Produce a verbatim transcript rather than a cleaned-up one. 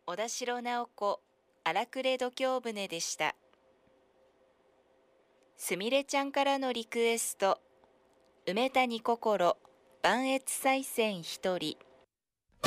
小田代直子荒暮度胸舟でした。すみれちゃんからのリクエスト、梅谷心、磐越西線一人。